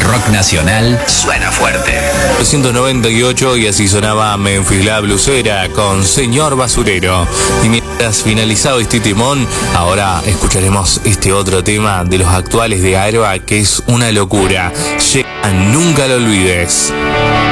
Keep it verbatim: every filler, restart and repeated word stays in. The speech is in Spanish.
rock nacional suena fuerte. mil novecientos noventa y ocho y así sonaba Memphis la Blusera con Señor Basurero. Y mientras finalizado este timón, ahora escucharemos este otro tema de los actuales de Aerba que es una locura. Llega Nunca lo olvides.